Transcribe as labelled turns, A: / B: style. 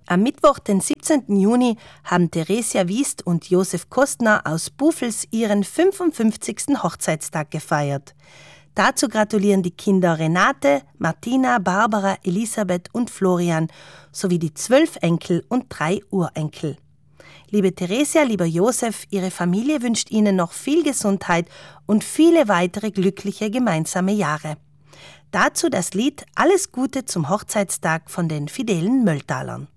A: Am Mittwoch, den 17. Juni, haben Theresia Wiest und Josef Kostner aus Buffels ihren 55. Hochzeitstag gefeiert. Dazu gratulieren die Kinder Renate, Martina, Barbara, Elisabeth und Florian sowie die 12 Enkel und 3 Urenkel. Liebe Theresia, lieber Josef, Ihre Familie wünscht Ihnen noch viel Gesundheit und viele weitere glückliche gemeinsame Jahre. Dazu das Lied Alles Gute zum Hochzeitstag von den Fidelen Mölltalern.